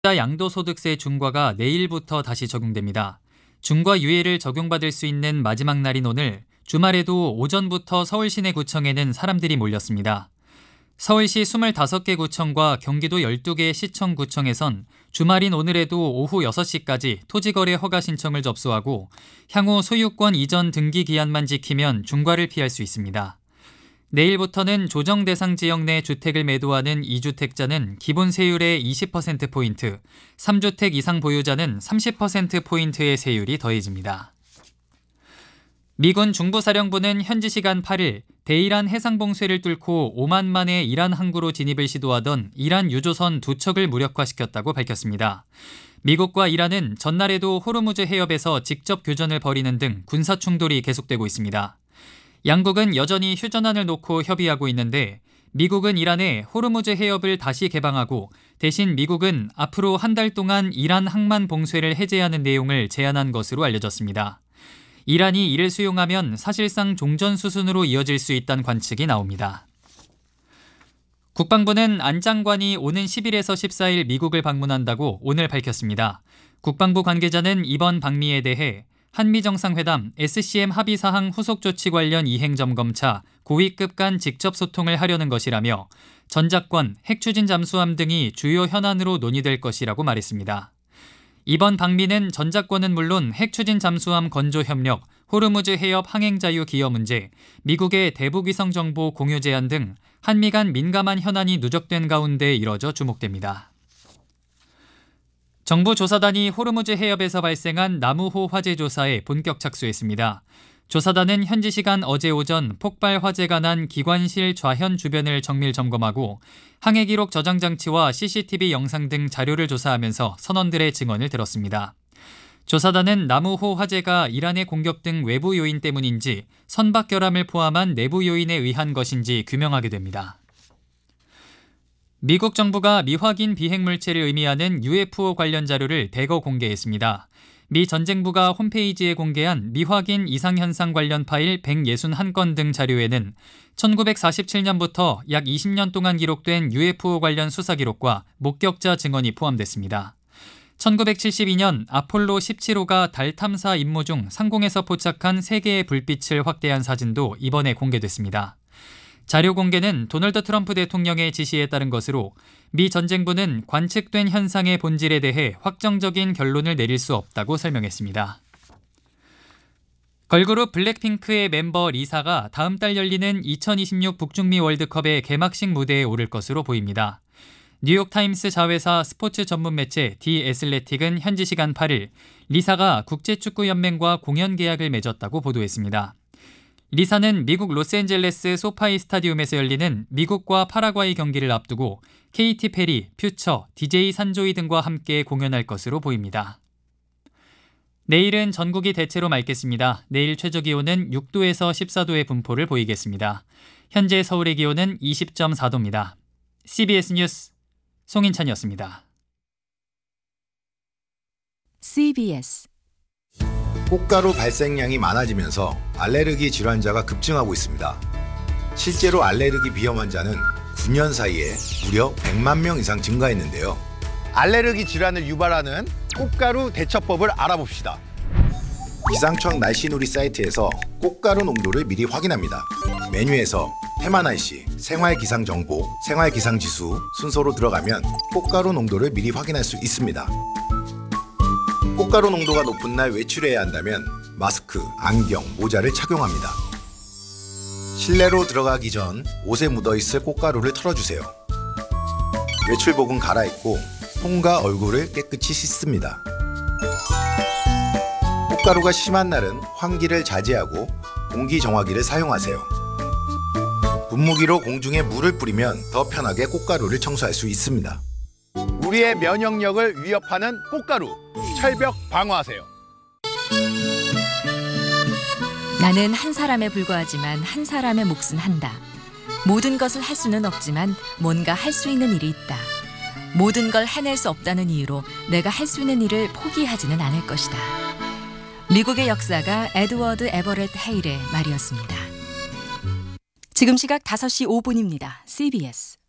양도소득세 중과가 내일부터 다시 적용됩니다. 중과 유예를 적용받을 수 있는 마지막 날인 오늘, 주말에도 오전부터 서울 시내구청에는 사람들이 몰렸습니다. 서울시 25개 구청과 경기도 12개 시청구청에선 주말인 오늘에도 오후 6시까지 토지거래 허가 신청을 접수하고 향후 소유권 이전 등기 기한만 지키면 중과를 피할 수 있습니다. 내일부터는 조정 대상 지역 내 주택을 매도하는 2주택자는 기본 세율의 20%포인트, 3주택 이상 보유자는 30%포인트의 세율이 더해집니다. 미군 중부사령부는 현지 시간 8일 대이란 해상봉쇄를 뚫고 오만만의 이란 항구로 진입을 시도하던 이란 유조선 2척을 무력화시켰다고 밝혔습니다. 미국과 이란은 전날에도 호르무즈 해협에서 직접 교전을 벌이는 등 군사 충돌이 계속되고 있습니다. 양국은 여전히 휴전안을 놓고 협의하고 있는데 미국은 이란에 호르무즈 해협을 다시 개방하고 대신 미국은 앞으로 한 달 동안 이란 항만 봉쇄를 해제하는 내용을 제안한 것으로 알려졌습니다. 이란이 이를 수용하면 사실상 종전 수순으로 이어질 수 있다는 관측이 나옵니다. 국방부는 안 장관이 오는 10일에서 14일 미국을 방문한다고 오늘 밝혔습니다. 국방부 관계자는 이번 방미에 대해 한미정상회담 SCM 합의사항 후속 조치 관련 이행점검차 고위급 간 직접 소통을 하려는 것이라며 전작권, 핵추진 잠수함 등이 주요 현안으로 논의될 것이라고 말했습니다. 이번 방미는 전작권은 물론 핵추진 잠수함 건조 협력, 호르무즈 해협 항행 자유 기여 문제, 미국의 대북 위성 정보 공유 제한 등 한미 간 민감한 현안이 누적된 가운데 이뤄져 주목됩니다. 정부 조사단이 호르무즈 해협에서 발생한 나무호 화재 조사에 본격 착수했습니다. 조사단은 현지 시간 어제 오전 폭발 화재가 난 기관실 좌현 주변을 정밀 점검하고 항해 기록 저장 장치와 CCTV 영상 등 자료를 조사하면서 선원들의 증언을 들었습니다. 조사단은 나무호 화재가 이란의 공격 등 외부 요인 때문인지 선박 결함을 포함한 내부 요인에 의한 것인지 규명하게 됩니다. 미국 정부가 미확인 비핵물체를 의미하는 UFO 관련 자료를 대거 공개했습니다. 미 전쟁부가 홈페이지에 공개한 미확인 이상현상 관련 파일 161건 등 자료에는 1947년부터 약 20년 동안 기록된 UFO 관련 수사 기록과 목격자 증언이 포함됐습니다. 1972년 아폴로 17호가 달 탐사 임무 중 상공에서 포착한 3개의 불빛을 확대한 사진도 이번에 공개됐습니다. 자료 공개는 도널드 트럼프 대통령의 지시에 따른 것으로 미 전쟁부는 관측된 현상의 본질에 대해 확정적인 결론을 내릴 수 없다고 설명했습니다. 걸그룹 블랙핑크의 멤버 리사가 다음 달 열리는 2026 북중미 월드컵의 개막식 무대에 오를 것으로 보입니다. 뉴욕타임스 자회사 스포츠 전문 매체 디 애슬레틱은 현지 시간 8일 리사가 국제축구연맹과 공연 계약을 맺었다고 보도했습니다. 리사는 미국 로스앤젤레스 소파이 스타디움에서 열리는 미국과 파라과이 경기를 앞두고 케이티 페리, 퓨처, DJ 산조이 등과 함께 공연할 것으로 보입니다. 내일은 전국이 대체로 맑겠습니다. 내일 최저기온은 6도에서 14도의 분포를 보이겠습니다. 현재 서울의 기온은 20.4도입니다. CBS 뉴스 송인찬이었습니다. CBS 꽃가루 발생량이 많아지면서 알레르기 질환자가 급증하고 있습니다. 실제로 알레르기 비염 환자는 9년 사이에 무려 100만 명 이상 증가했는데요. 알레르기 질환을 유발하는 꽃가루 대처법을 알아봅시다. 기상청 날씨놀이 사이트에서 꽃가루 농도를 미리 확인합니다. 메뉴에서 해마날씨, 생활기상정보, 생활기상지수 순서로 들어가면 꽃가루 농도를 미리 확인할 수 있습니다. 꽃가루 농도가 높은 날 외출해야 한다면 마스크, 안경, 모자를 착용합니다. 실내로 들어가기 전 옷에 묻어있을 꽃가루를 털어주세요. 외출복은 갈아입고 손과 얼굴을 깨끗이 씻습니다. 꽃가루가 심한 날은 환기를 자제하고 공기정화기를 사용하세요. 분무기로 공중에 물을 뿌리면 더 편하게 꽃가루를 청소할 수 있습니다. 우리의 면역력을 위협하는 꽃가루, 철벽 방어하세요. 나는 한 사람에 불과하지만 한 사람의 몫은 한다. 모든 것을 할 수는 없지만 뭔가 할 수 있는 일이 있다. 모든 걸 해낼 수 없다는 이유로 내가 할 수 있는 일을 포기하지는 않을 것이다. 미국의 역사가 에드워드 에버렛 헤일의 말이었습니다. 지금 시각 5시 5분입니다. CBS